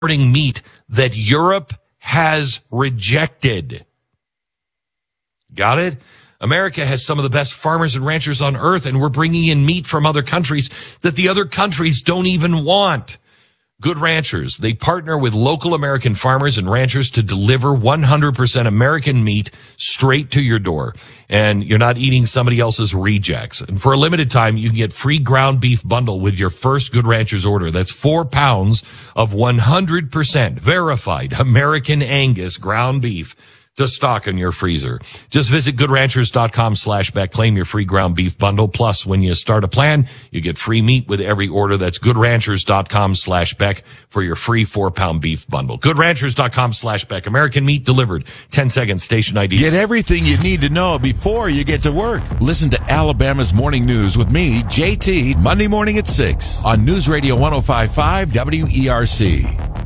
meat that Europe has rejected. Got it? America has some of the best farmers and ranchers on earth, and we're bringing in meat from other countries that the other countries don't even want. Good Ranchers, they partner with local American farmers and ranchers to deliver 100% American meat straight to your door. And you're not eating somebody else's rejects. And for a limited time, you can get free ground beef bundle with your first Good Ranchers order. That's 4 pounds of 100% verified American Angus ground beef to stock in your freezer. Just visit goodranchers.com/Beck. Claim your free ground beef bundle. Plus, when you start a plan, you get free meat with every order. That's goodranchers.com/Beck for your free 4-pound beef bundle. Goodranchers.com/Beck. American meat delivered. 10 seconds, station ID. Get everything you need to know before you get to work. Listen to Alabama's Morning News with me, JT, Monday morning at 6 on News Radio 105.5 WERC.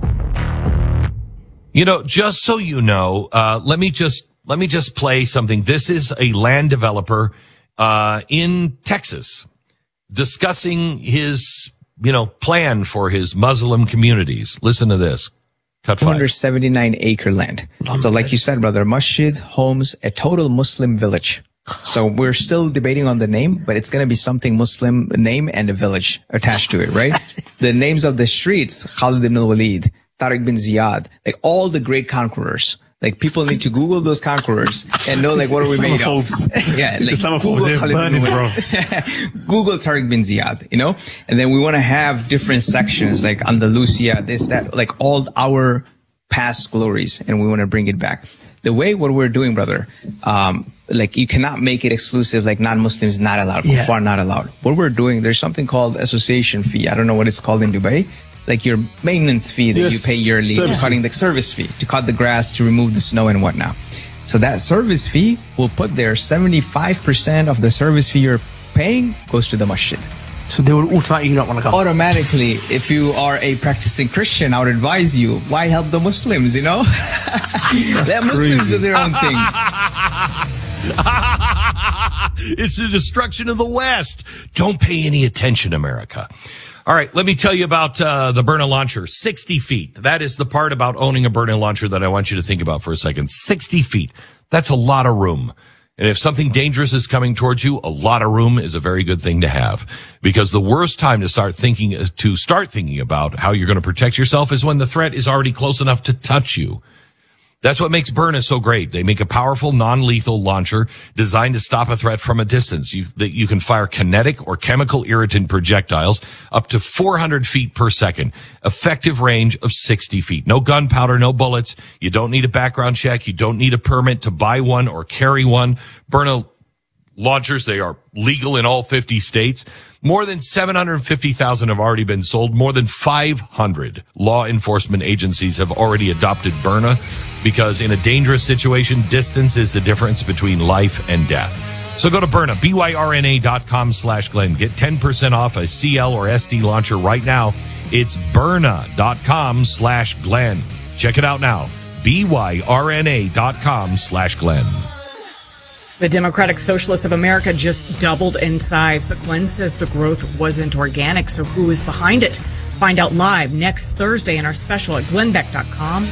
You know, just so you know, let me just play something. This is a land developer in Texas discussing his, plan for his Muslim communities. Listen to this. Cut 5. 279-acre land. So like you said, brother, masjid, homes, a total Muslim village. So we're still debating on the name, but it's going to be something Muslim name and a village attached to it, right? The names of the streets, Khalid ibn al-Walid, Tariq bin Ziyad, like all the great conquerors. Like people need to Google those conquerors and know like what are we made of. Yeah, like Google Khalid bin Walid. Google Tariq bin Ziyad, And then we want to have different sections like Andalusia, this, that, like all our past glories, and we want to bring it back. The way what we're doing, brother, like you cannot make it exclusive, like non-Muslims not allowed, Kufar not allowed. What we're doing, there's something called association fee. I don't know what it's called in Dubai. Like your maintenance fee that you pay yearly, cutting the service fee, to cut the grass, to remove the snow and whatnot. So that service fee, we'll put there 75% of the service fee you're paying goes to the masjid. So they will automatically not want to come. Automatically, if you are a practicing Christian, I would advise you, why help the Muslims, Let Muslims do their own thing. It's the destruction of the West. Don't pay any attention, America. All right, let me tell you about the Byrna launcher. 60 feet. That is the part about owning a Byrna launcher that I want you to think about for a second. 60 feet. That's a lot of room. And if something dangerous is coming towards you, a lot of room is a very good thing to have. Because the worst time to start thinking about how you're going to protect yourself is when the threat is already close enough to touch you. That's what makes Byrna so great. They make a powerful, non-lethal launcher designed to stop a threat from a distance. You can fire kinetic or chemical irritant projectiles up to 400 feet per second. Effective range of 60 feet. No gunpowder, no bullets. You don't need a background check. You don't need a permit to buy one or carry one. Byrna launchers, they are legal in all 50 states. More than 750,000 have already been sold. More than 500 law enforcement agencies have already adopted Byrna because in a dangerous situation, distance is the difference between life and death. So go to Byrna, byrna.com/Glenn. Get 10% off a CL or SD launcher right now. It's byrna.com/Glenn. Check it out now. byrna.com/Glenn. The Democratic Socialists of America just doubled in size, but Glenn says the growth wasn't organic, so who is behind it? Find out live next Thursday in our special at glennbeck.com.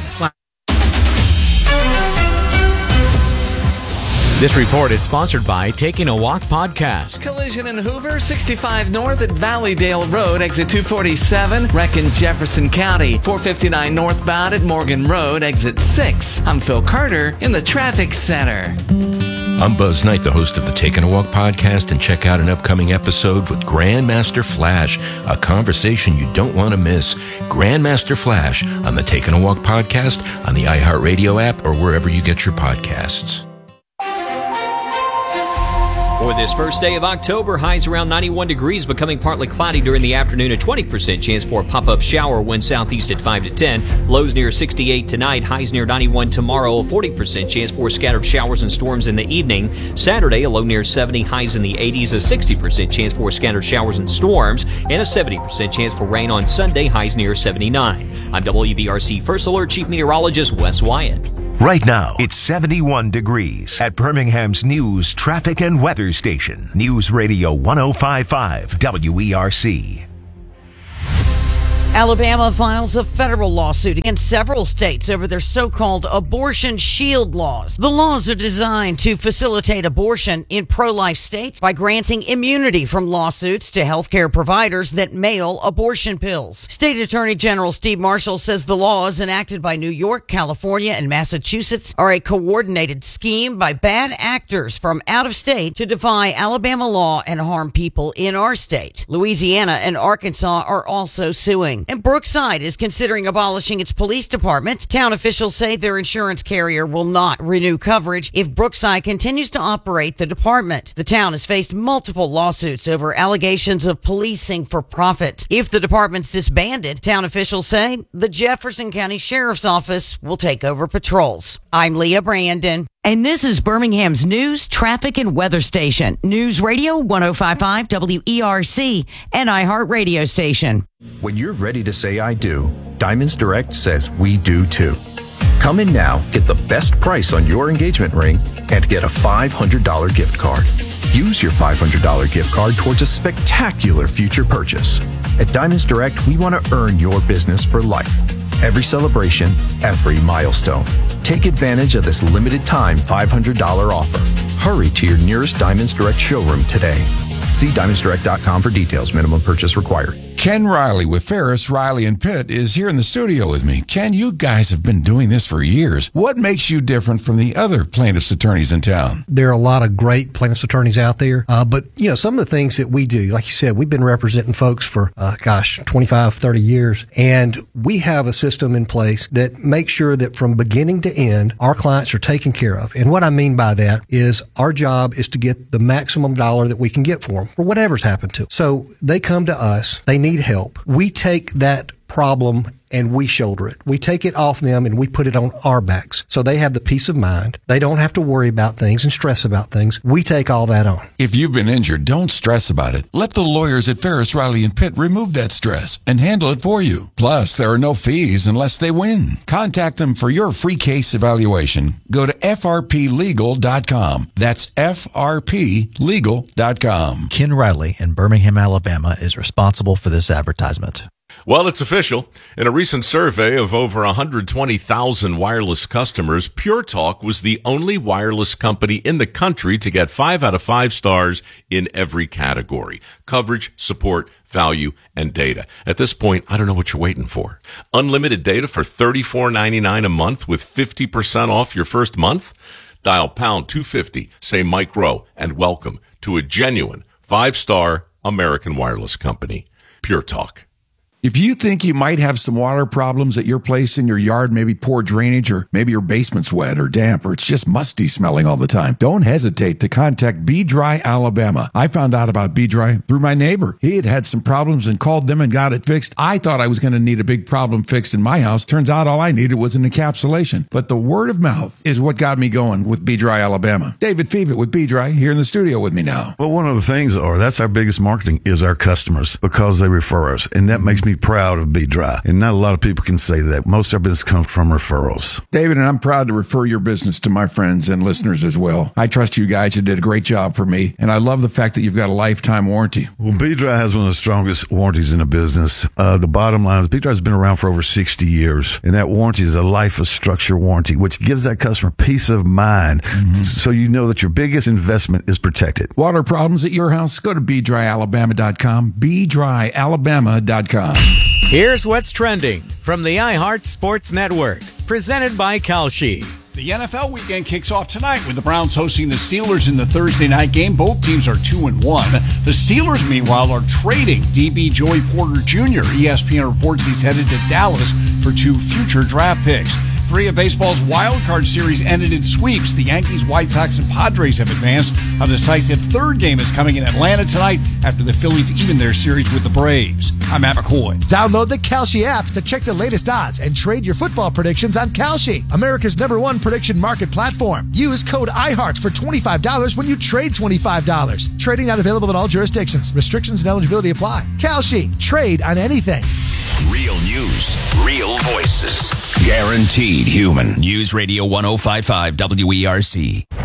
This report is sponsored by Taking a Walk Podcast. Collision in Hoover, 65 North at Valleydale Road, exit 247, wreck in Jefferson County, 459 northbound at Morgan Road, exit 6. I'm Phil Carter in the Traffic Center. I'm Buzz Knight, the host of the Taking a Walk podcast, and check out an upcoming episode with Grandmaster Flash, a conversation you don't want to miss. Grandmaster Flash on the Taking a Walk podcast, on the iHeartRadio app, or wherever you get your podcasts. For this first day of October, highs around 91 degrees, becoming partly cloudy during the afternoon. A 20% chance for a pop-up shower, wind southeast at 5 to 10. Lows near 68 tonight, highs near 91 tomorrow. A 40% chance for scattered showers and storms in the evening. Saturday, a low near 70, highs in the 80s. A 60% chance for scattered showers and storms. And a 70% chance for rain on Sunday, highs near 79. I'm WBRC First Alert Chief Meteorologist Wes Wyatt. Right now, it's 71 degrees at Birmingham's news, traffic, and weather station. News Radio 105.5 WERC. Alabama files a federal lawsuit against several states over their so-called abortion shield laws. The laws are designed to facilitate abortion in pro-life states by granting immunity from lawsuits to healthcare providers that mail abortion pills. State Attorney General Steve Marshall says the laws enacted by New York, California, and Massachusetts are a coordinated scheme by bad actors from out of state to defy Alabama law and harm people in our state. Louisiana and Arkansas are also suing. And Brookside is considering abolishing its police department. Town officials say their insurance carrier will not renew coverage if Brookside continues to operate the department. The town has faced multiple lawsuits over allegations of policing for profit. If the department's disbanded, town officials say the Jefferson County Sheriff's Office will take over patrols. I'm Leah Brandon. And this is Birmingham's news, traffic, and weather station. News Radio 105.5 WERC and iHeart Radio Station. When you're ready to say I do, Diamonds Direct says we do too. Come in now, get the best price on your engagement ring, and get a $500 gift card. Use your $500 gift card towards a spectacular future purchase. At Diamonds Direct, we want to earn your business for life. Every celebration, every milestone. Take advantage of this limited time $500 offer. Hurry to your nearest Diamonds Direct showroom today. See DiamondsDirect.com for details. Minimum purchase required. Ken Riley with Ferris, Riley, and Pitt is here in the studio with me. Ken, you guys have been doing this for years. What makes you different from the other plaintiffs' attorneys in town? There are a lot of great plaintiffs' attorneys out there, but, some of the things that we do, like you said, we've been representing folks for, 25, 30 years, and we have a system in place that makes sure that from beginning to end, our clients are taken care of. And what I mean by that is our job is to get the maximum dollar that we can get for them, for whatever's happened to them. So they come to us, they need help. We take that problem and we shoulder it. We take it off them and we put it on our backs. So they have the peace of mind. They don't have to worry about things and stress about things. We take all that on. If you've been injured, don't stress about it. Let the lawyers at Ferris, Riley, and Pitt remove that stress and handle it for you. Plus, there are no fees unless they win. Contact them for your free case evaluation. Go to frplegal.com. That's frplegal.com. Ken Riley in Birmingham, Alabama is responsible for this advertisement. Well, it's official. In a recent survey of over 120,000 wireless customers, Pure Talk was the only wireless company in the country to get 5 out of 5 stars in every category: coverage, support, value, and data. At this point, I don't know what you're waiting for. Unlimited data for $34.99 a month with 50% off your first month? Dial pound 250, say Mike Rowe, and welcome to a genuine 5-star American wireless company. Pure Talk. If you think you might have some water problems at your place in your yard, maybe poor drainage, or maybe your basement's wet or damp, or it's just musty smelling all the time, don't hesitate to contact Be Dry Alabama. I found out about Be Dry through my neighbor. He had some problems and called them and got it fixed. I thought I was going to need a big problem fixed in my house. Turns out all I needed was an encapsulation. But the word of mouth is what got me going with Be Dry Alabama. David Fevitt with Be Dry here in the studio with me now. Well, one of the things that's our biggest marketing is our customers, because they refer us. And that makes me proud of Be Dry. And not a lot of people can say that. Most of our business comes from referrals. David, and I'm proud to refer your business to my friends and listeners as well. I trust you guys. You did a great job for me. And I love the fact that you've got a lifetime warranty. Well, Be Dry has one of the strongest warranties in the business. The bottom line is Be Dry has been around for over 60 years. And that warranty is a life of structure warranty, which gives that customer peace of mind. So you know that your biggest investment is protected. Water problems at your house? Go to BeDryAlabama.com. BeDryAlabama.com. Here's what's trending from the iHeart Sports Network, presented by Kalshi. The NFL weekend kicks off tonight with the Browns hosting the Steelers in the Thursday night game. Both teams are 2-1. The Steelers, meanwhile, are trading DB Joey Porter Jr. ESPN reports he's headed to Dallas for 2 future draft picks. 3 of baseball's wild card series ended in sweeps. The Yankees, White Sox, and Padres have advanced. A decisive third game is coming in Atlanta tonight after the Phillies even their series with the Braves. I'm Matt McCoy. Download the Kalshi app to check the latest odds and trade your football predictions on Kalshi, America's #1 prediction market platform. Use code IHEART for $25 when you trade $25. Trading not available in all jurisdictions. Restrictions and eligibility apply. Kalshi. Trade on anything. Real news, real voices, guaranteed human. News Radio 105.5 WERC.